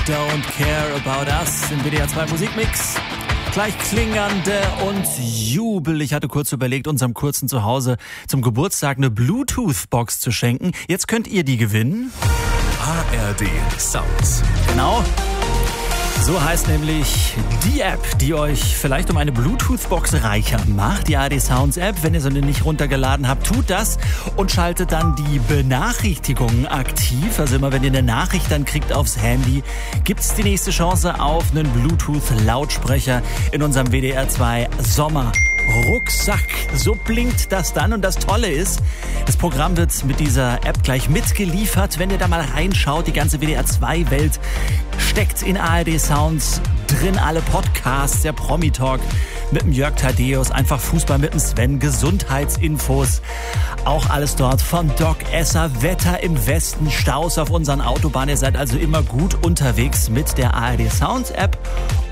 Don't Care About Us im WDR 2 Musikmix. Gleich klingernde und Jubel. Ich hatte kurz überlegt, unserem Kurzen Zuhause zum Geburtstag eine Bluetooth-Box zu schenken. Jetzt könnt ihr die gewinnen. ARD Sounds. Genau. So heißt nämlich die App, die euch vielleicht um eine Bluetooth-Box reicher macht. Die ARD Sounds App. Wenn ihr so eine nicht runtergeladen habt, tut das und schaltet dann die Benachrichtigungen aktiv. Also immer wenn ihr eine Nachricht dann kriegt aufs Handy, gibt's die nächste Chance auf einen Bluetooth-Lautsprecher in unserem WDR 2 Sommer Rucksack. So blinkt das dann und das Tolle ist, das Programm wird mit dieser App gleich mitgeliefert. Wenn ihr da mal reinschaut, die ganze WDR 2 Welt steckt in ARD Sounds drin. Alle Podcasts, der Promi-Talk mit dem Jörg Thaddeus, einfach Fußball mit dem Sven, Gesundheitsinfos, auch alles dort von Doc Esser, Wetter im Westen, Staus auf unseren Autobahnen. Ihr seid also immer gut unterwegs mit der ARD Sounds App.